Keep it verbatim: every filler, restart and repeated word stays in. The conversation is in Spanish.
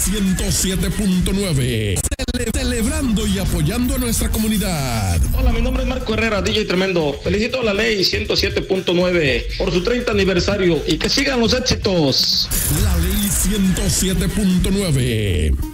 ciento siete punto nueve. Cele celebrando y apoyando a nuestra comunidad. Hola, mi nombre es Marco Herrera, D J Tremendo. Felicito a la ley ciento siete punto nueve por su treinta aniversario y que sigan los éxitos. La ley ciento siete punto nueve.